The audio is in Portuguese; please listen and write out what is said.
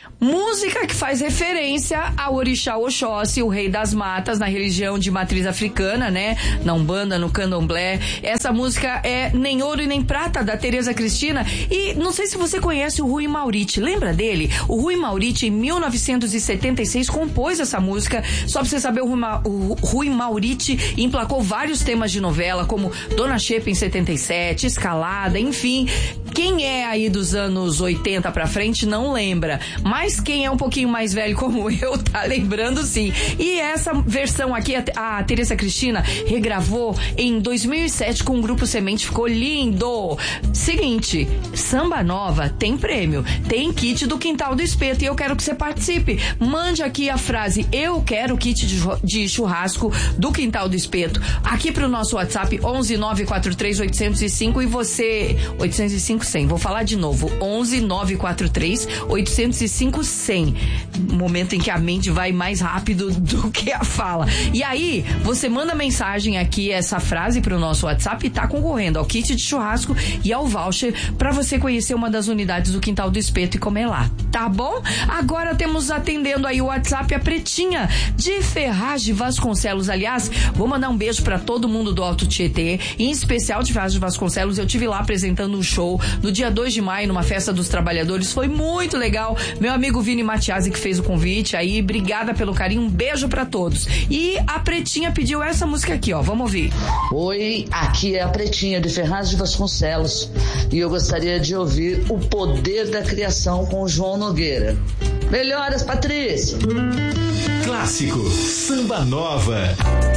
Música que faz referência ao orixá Oxóssi, o rei das matas, na religião de matriz africana, né? Na Umbanda, no Candomblé. Essa música é Nem Ouro e Nem Prata, da Tereza Cristina. E não sei se você conhece o Rui Mauriti. Lembra dele? O Rui Mauriti, em 1976, compôs essa música. Só pra você saber, o Rui Mauriti emplacou vários temas de novela, como Dona Xepa em 77, Escalada, enfim. Quem é aí dos anos 80 pra frente não lembra. Mas quem é um pouquinho mais velho como eu, tá lembrando sim. E essa versão aqui, a Tereza Cristina regravou em 2007 com o Grupo Semente, ficou lindo. Seguinte, Samba Nova tem prêmio, tem kit do Quintal do Espeto e eu quero que você participe. Mande aqui a frase, eu quero kit de churrasco do Quintal do Espeto, aqui pro nosso WhatsApp 11943-805 e você... 805-100, vou falar de novo, 11943-805-100. Momento em que a mente vai mais rápido do que a fala. E aí, você manda mensagem aqui, essa frase pro nosso WhatsApp e tá concorrendo ao kit de churrasco e ao voucher pra você conhecer uma das unidades do Quintal do Espeto e comer lá, tá bom? Agora temos atendendo aí o WhatsApp a Pretinha de Ferraz de Vasconcelos. Aliás, vou mandar um beijo pra todo mundo do Alto Tietê, em especial de Ferraz de Vasconcelos. Eu tive lá apresentando um show no dia 2 de maio, numa festa dos trabalhadores, foi muito legal. Meu amigo Vini Matiasi que fez o convite aí, obrigada pelo carinho, um beijo pra todos. E a Pretinha pediu essa música aqui, ó, vamos ouvir. Oi, aqui é a Pretinha de Ferraz de Vasconcelos e eu gostaria de ouvir O Poder da Criação com o João Nogueira. Melhoras, Patrícia! Clássico Samba Nova.